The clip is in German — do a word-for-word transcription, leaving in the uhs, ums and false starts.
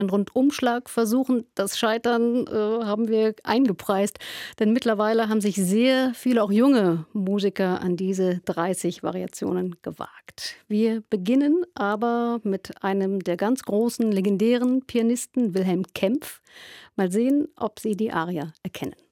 Ein Rundumschlag versuchen. Das Scheitern, äh, haben wir eingepreist, denn mittlerweile haben sich sehr viele, auch junge Musiker an diese dreißig Variationen gewagt. Wir beginnen aber mit einem der ganz großen, legendären Pianisten, Wilhelm Kempff. Mal sehen, ob Sie die Arie erkennen.